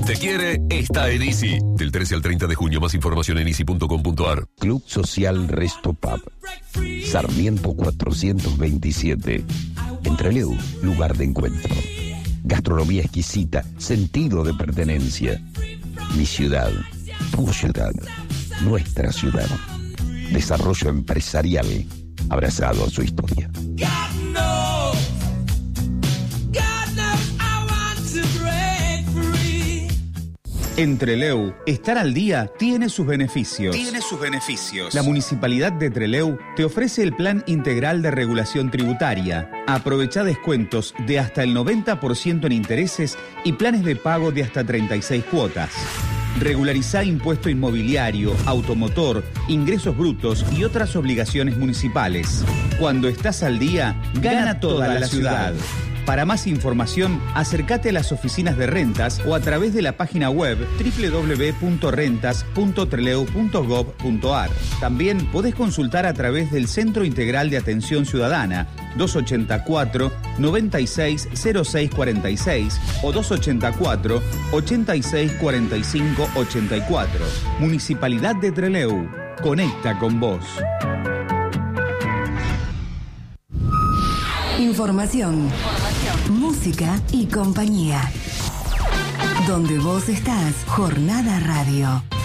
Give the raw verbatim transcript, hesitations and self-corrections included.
te quiere, está en Easy. Del trece al treinta de junio, más información en easy punto com punto ar. Club Social Resto Pub. Sarmiento cuatrocientos veintisiete. En Trelew, lugar de encuentro. Gastronomía exquisita, sentido de pertenencia. Mi ciudad, tu ciudad, nuestra ciudad. Desarrollo empresarial, abrazado a su historia. En Trelew, estar al día tiene sus beneficios. Tiene sus beneficios. La Municipalidad de Trelew te ofrece el Plan Integral de Regulación Tributaria. Aprovecha descuentos de hasta el noventa por ciento en intereses y planes de pago de hasta treinta y seis cuotas. Regularizá impuesto inmobiliario, automotor, ingresos brutos y otras obligaciones municipales. Cuando estás al día, gana, gana toda, toda la, la ciudad. ciudad. Para más información, acércate a las oficinas de rentas o a través de la página web doble u doble u doble u punto rentas punto trelew punto gob punto ar. También podés consultar a través del Centro Integral de Atención Ciudadana doscientos ochenta y cuatro, noventa y seis, cero seis cuarenta y seis o doscientos ochenta y cuatro, ochenta y seis cuarenta y cinco ochenta y cuatro. Municipalidad de Trelew. Conecta con vos. Información, música y compañía. Donde vos estás, Jornada Radio.